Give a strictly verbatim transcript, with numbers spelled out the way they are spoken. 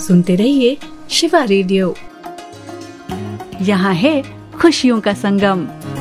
सुनते रहिए शिवा रेडियो। यहाँ है खुशियों का संगम।